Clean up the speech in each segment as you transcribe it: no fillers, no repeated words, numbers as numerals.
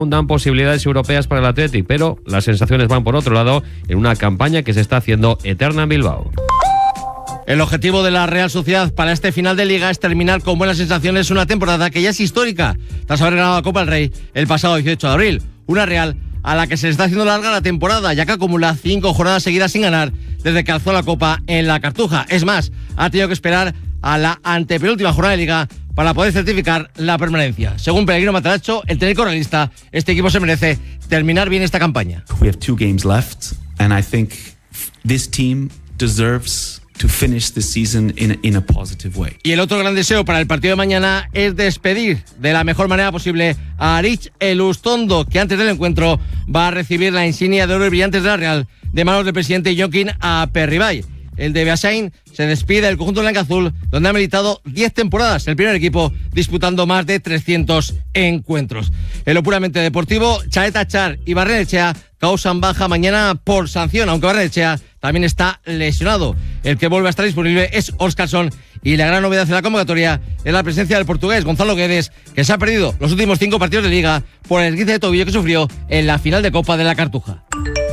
dan posibilidades europeas para el Athletic, pero las sensaciones van por otro lado en una campaña que se está haciendo eterna en Bilbao. El objetivo de la Real Sociedad para este final de Liga es terminar con buenas sensaciones una temporada que ya es histórica, tras haber ganado la Copa del Rey el pasado 18 de abril. Una Real a la que se le está haciendo larga la temporada, ya que acumula 5 jornadas seguidas sin ganar desde que alzó la Copa en la Cartuja. Es más, ha tenido que esperar a la antepenúltima jornada de Liga para poder certificar la permanencia. Según Pellegrino Matarazzo, el técnico realista, este equipo se merece terminar bien esta campaña. We have 2 games left, and I think this team deserves to finish the season in a positive way. Y el otro gran deseo para el partido de mañana es despedir de la mejor manera posible a Arich Elustondo, que antes del encuentro va a recibir la insignia de oro y brillantes de la Real de manos del presidente Joaquín Aperribay. El de Beasain se despide del conjunto blanca-azul, donde ha militado 10 temporadas, el primer equipo disputando más de 300 encuentros. En lo puramente deportivo, Chaeta Char y Barrenechea causan baja mañana por sanción, aunque Barrenechea también está lesionado. El que vuelve a estar disponible es Óscarsson, y la gran novedad de la convocatoria es la presencia del portugués Gonzalo Guedes, que se ha perdido los últimos 5 partidos de Liga por el esguince de tobillo que sufrió en la final de Copa de la Cartuja.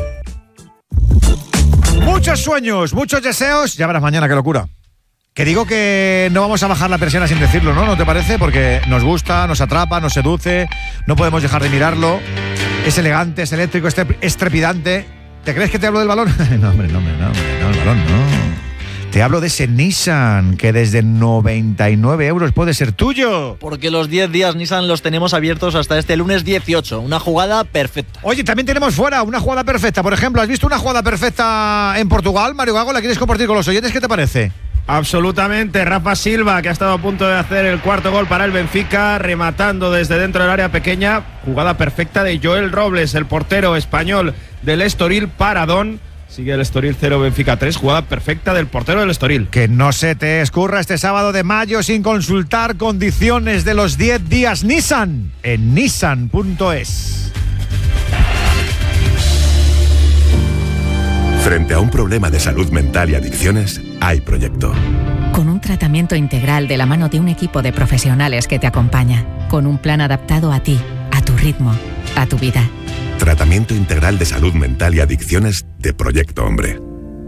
Muchos sueños, muchos deseos. Ya verás mañana, qué locura. Que digo que no vamos a bajar la persiana sin decirlo, ¿no? ¿No te parece? Porque nos gusta, nos atrapa, nos seduce. No podemos dejar de mirarlo. Es elegante, es eléctrico, es trepidante. ¿Te crees que te hablo del balón? No, hombre, el balón no. Te hablo de ese Nissan, que desde 99 euros puede ser tuyo. Porque los 10 días Nissan los tenemos abiertos hasta este lunes 18. Una jugada perfecta. Oye, también tenemos fuera una jugada perfecta. Por ejemplo, ¿has visto una jugada perfecta en Portugal? Mario Gago, ¿la quieres compartir con los oyentes? ¿Qué te parece? Absolutamente. Rafa Silva, que ha estado a punto de hacer el cuarto gol para el Benfica, rematando desde dentro del área pequeña. Jugada perfecta de Joel Robles, el portero español del Estoril Paradón. Sigue el Estoril 0, Benfica 3, jugada perfecta del portero del Estoril. Que no se te escurra este sábado de mayo sin consultar condiciones de los 10 días Nissan en nissan.es. Frente a un problema de salud mental y adicciones, hay proyecto. Con un tratamiento integral de la mano de un equipo de profesionales que te acompaña, con un plan adaptado a ti, a tu ritmo, a tu vida. Tratamiento integral de salud mental y adicciones de Proyecto Hombre.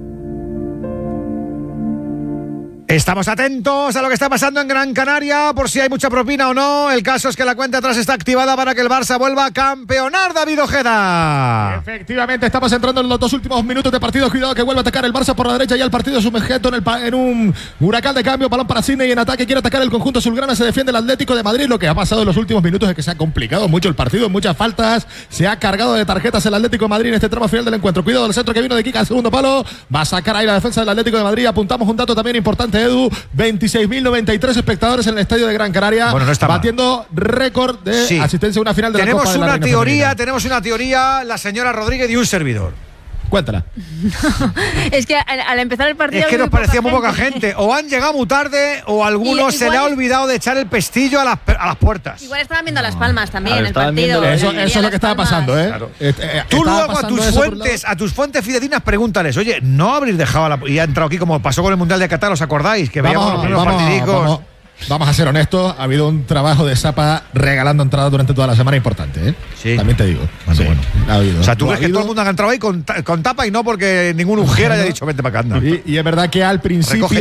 Estamos atentos a lo que está pasando en Gran Canaria, por si hay mucha propina o no. El caso es que la cuenta atrás está activada para que el Barça vuelva a campeonar, David Ojeda. Efectivamente, estamos entrando en los 2 últimos minutos de partido. Cuidado que vuelve a atacar el Barça por la derecha. Ya el partido sumergido en un huracán de cambio. Balón para Sidney y en ataque quiere atacar el conjunto azulgrana. Se defiende el Atlético de Madrid. Lo que ha pasado en los últimos minutos es que se ha complicado mucho el partido. Muchas faltas. Se ha cargado de tarjetas el Atlético de Madrid en este tramo final del encuentro. Cuidado del centro que vino de Kika al segundo palo. Va a sacar ahí la defensa del Atlético de Madrid. Apuntamos un dato también importante, Edu. 26.093 espectadores en el estadio de Gran Canaria, bueno, no está batiendo récord de asistencia a una final de la Copa de la Reina. Tenemos una teoría, la señora Rodríguez y un servidor. Cuéntala. Es que al empezar el partido... Es que nos parecía muy poca gente. O han llegado muy tarde o a algunos se le ha olvidado de echar el pestillo a las puertas. Igual estaban viendo Las Palmas también, el partido. Eso es lo que estaba pasando, ¿eh? Claro. Tú luego a tus fuentes fidedignas pregúntales, oye, ¿no habréis dejado y ha entrado aquí como pasó con el Mundial de Qatar, ¿os acordáis? Que veíamos los primeros partidicos. Vamos a ser honestos, ha habido un trabajo de Zapa regalando entradas durante toda la semana importante, ¿eh? Sí. También te digo. Bueno, ha habido. O sea, tú ves que todo el mundo ha entrado ahí con tapa y no porque ningún ujiera haya dicho vente para acá. No. Y es verdad que al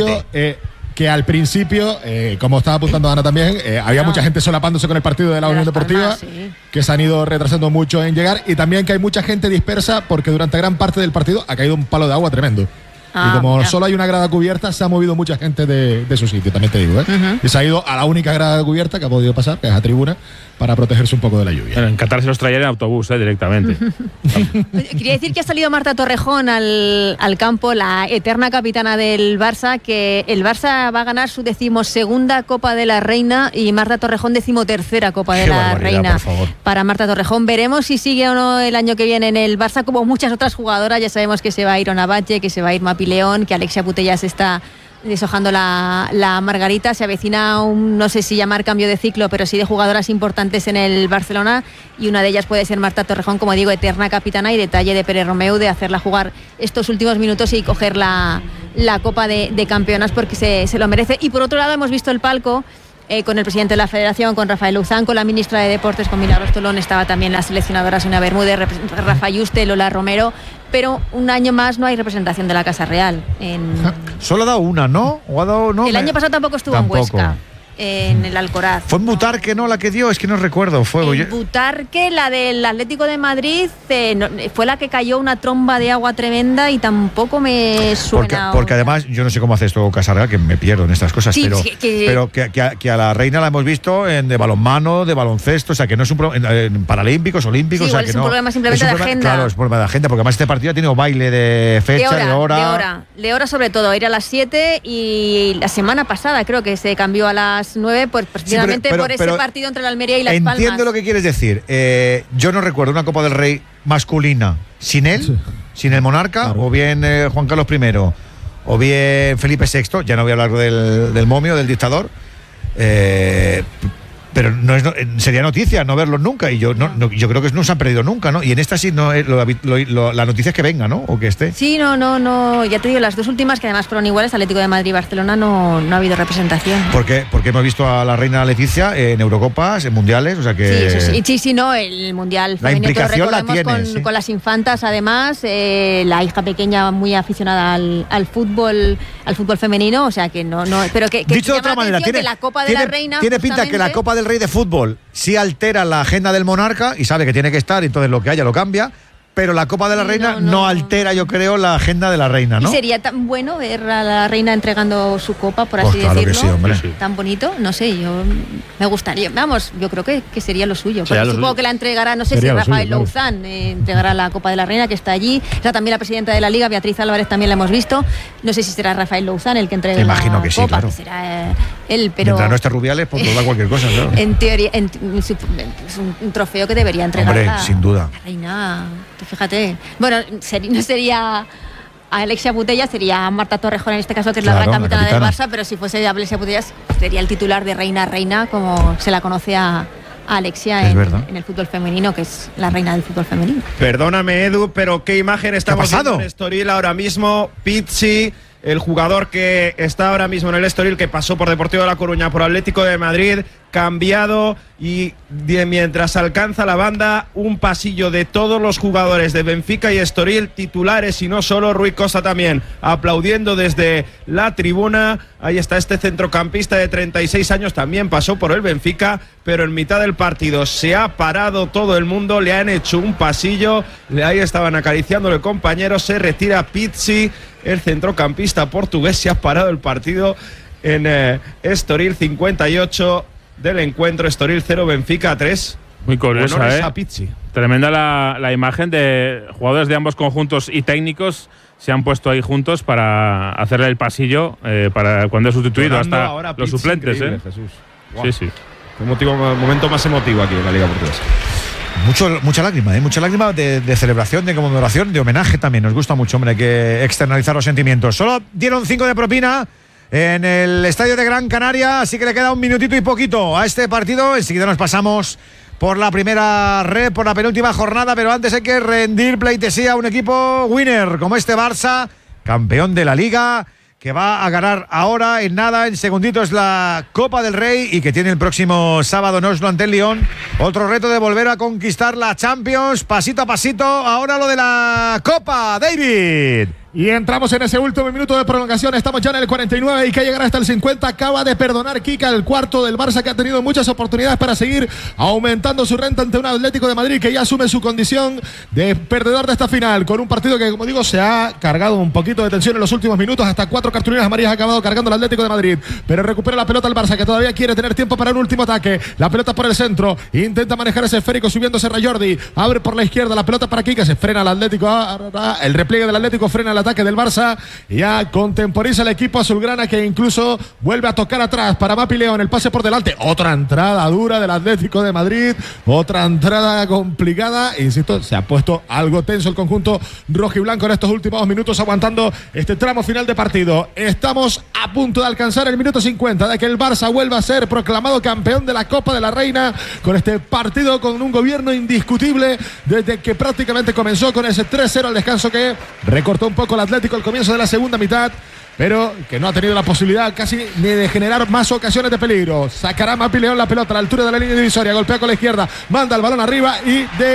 principio, como estaba apuntando Ana también, había mucha gente solapándose con el partido de la Unión Deportiva, que se han ido retrasando mucho en llegar, y también que hay mucha gente dispersa porque durante gran parte del partido ha caído un palo de agua tremendo. Y como solo hay una grada cubierta, se ha movido mucha gente de su sitio, también te digo, ¿eh? Y se ha ido a la única grada cubierta que ha podido pasar, que es la tribuna, para protegerse un poco de la lluvia. Bueno, en Qatar se los traían en autobús, directamente. Quería decir que ha salido Marta Torrejón al campo, la eterna capitana del Barça, que el Barça va a ganar su 12ª Copa de la Reina y Marta Torrejón 13ª Copa de la Reina. Para Marta Torrejón, veremos si sigue o no el año que viene en el Barça, como muchas otras jugadoras. Ya sabemos que se va a ir Onavache, que se va a ir Mapi León, que Alexia Putellas está deshojando la margarita. Se avecina no sé si llamar cambio de ciclo, pero sí de jugadoras importantes en el Barcelona, y una de ellas puede ser Marta Torrejón, como digo, eterna capitana, y detalle de Pere Romeu de hacerla jugar estos últimos minutos y coger la Copa de Campeonas, porque se lo merece. Y por otro lado hemos visto el palco con el presidente de la Federación, con Rafael Luzán, con la ministra de Deportes, con Milagros Tolón, estaba también la seleccionadora Sonia Bermúdez, Rafa Yuste, Lola Romero, pero un año más no hay representación de la Casa Real. Solo ha dado una, ¿no? ¿O ha dado, no? El año pasado tampoco estuvo en Huesca. En el Alcoraz. ¿Fue en Butarque, no, la que dio? Es que no recuerdo. En Butarque, la del Atlético de Madrid, fue la que cayó una tromba de agua tremenda y tampoco me suena. Porque además, yo no sé cómo hace esto Casa Real, que me pierdo en estas cosas, sí, pero que a la reina la hemos visto de balonmano, de baloncesto, o sea, que no es un problema, en paralímpicos, olímpicos. Sí, o sea, que es un problema simplemente de agenda. Claro, es un problema de agenda, porque además este partido ha tenido baile de fecha, de hora sobre todo, ir a las 7 y la semana pasada creo que se cambió a las 9, pues precisamente por ese partido entre la Almería y Las Palmas. Entiendo lo que quieres decir. Yo no recuerdo una Copa del Rey masculina sin él, sin el monarca, claro. O bien Juan Carlos I, o bien Felipe VI, ya no voy a hablar del momio, del dictador. Pero sería noticia no verlos nunca, y yo creo que no se han perdido nunca, ¿no? Y en esta sí no la noticia es que venga, ¿no? O que esté. Sí, no, ya te digo, las dos últimas que además fueron iguales, Atlético de Madrid y Barcelona, no ha habido representación. Porque hemos visto a la reina Leticia en Eurocopas, en mundiales, o sea que sí, no, el mundial la implicación la tiene, con las infantas, además, la hija pequeña muy aficionada al fútbol femenino, o sea que no, pero que dicho de otra manera, tiene la Copa de la Reina tiene pinta que la Copa del Rey de fútbol sí altera la agenda del monarca y sabe que tiene que estar, y entonces lo que haya lo cambia, pero la Copa de la Reina no altera, yo creo, la agenda de la reina, ¿no? ¿Y sería tan bueno ver a la reina entregando su copa, por así claro decirlo? Que sí, hombre. Tan bonito, no sé, yo me gustaría, vamos, yo creo que sería lo suyo. Supongo que la entregará, no sé si Rafael Luzán entregará la Copa de la Reina, que está allí. Está también la presidenta de la Liga, Beatriz Álvarez, también la hemos visto. No sé si será Rafael Luzán el que entregue la Copa. Que sí, claro. Que será él, pero mientras no esté Rubiales, pues da cualquier cosa, claro. En teoría, es un trofeo que debería entregar. Hombre, sin duda. La reina, fíjate. Bueno, no sería Alexia Putellas, sería Marta Torrejón en este caso, que es la gran capitana del Barça, pero si fuese Alexia Putellas sería el titular de reina, como se la conoce a Alexia en el fútbol femenino, que es la reina del fútbol femenino. Perdóname, Edu, pero ¿qué imagen estamos viendo en Estoril ahora mismo? Pizzi, el jugador que está ahora mismo en el Estoril, que pasó por Deportivo de La Coruña, por Atlético de Madrid, cambiado, y mientras alcanza la banda, un pasillo de todos los jugadores de Benfica y Estoril, titulares y no solo, Rui Costa también aplaudiendo desde la tribuna. Ahí está este centrocampista de 36 años, también pasó por el Benfica, pero en mitad del partido se ha parado todo el mundo, le han hecho un pasillo, ahí estaban acariciándole compañeros, se retira Pizzi, el centrocampista portugués, se ha parado el partido en Estoril. 58 del encuentro, Estoril 0, Benfica 3. Muy curiosa, a Pizzi. Tremenda la imagen de jugadores de ambos conjuntos y técnicos. Se han puesto ahí juntos para hacerle el pasillo para cuando es sustituido. Hasta los Pizzi, suplentes, Jesús. Wow. Sí. Momento más emotivo aquí en la Liga Portuguesa. Mucha lágrima de celebración, de conmemoración, de homenaje también. Nos gusta mucho, hombre, hay que externalizar los sentimientos. Solo dieron 5 de propina en el estadio de Gran Canaria, así que le queda un minutito y poquito a este partido. Enseguida nos pasamos por la primera red, por la penúltima jornada, pero antes hay que rendir pleitesía a un equipo winner como este Barça, campeón de la Liga, que va a ganar ahora en nada, en segunditos, la Copa del Rey, y que tiene el próximo sábado en Oslo ante el Lyon otro reto de volver a conquistar la Champions, pasito a pasito. Ahora lo de la Copa, David. Y entramos en ese último minuto de prolongación. Estamos ya en el 49 y que llegará hasta el 50. Acaba de perdonar Kika, el cuarto del Barça, que ha tenido muchas oportunidades para seguir aumentando su renta ante un Atlético de Madrid que ya asume su condición de perdedor de esta final, con un partido que, como digo, se ha cargado un poquito de tensión en los últimos minutos. Hasta 4 cartulinas amarillas ha acabado cargando el Atlético de Madrid, pero recupera la pelota el Barça, que todavía quiere tener tiempo para un último ataque. La pelota por el centro, intenta manejar ese esférico subiéndose Jordi, abre por la izquierda, la pelota para Kika, se frena el Atlético, el repliegue del Atlético frena el ataque del Barça. Ya contemporiza el equipo azulgrana, que incluso vuelve a tocar atrás para Mapi León, el pase por delante, otra entrada dura del Atlético de Madrid, otra entrada complicada. Insisto, se ha puesto algo tenso el conjunto rojiblanco en estos últimos minutos, aguantando este tramo final de partido. Estamos a punto de alcanzar el minuto 50 de que el Barça vuelva a ser proclamado campeón de la Copa de la Reina, con este partido con un gobierno indiscutible desde que prácticamente comenzó, con ese 3-0 al descanso que recortó un poco el Atlético al comienzo de la segunda mitad. pero que no ha tenido la posibilidad casi ni de generar más ocasiones de peligro. Sacará Mapi León la pelota a la altura de la línea divisoria, golpea con la izquierda, manda el balón arriba y de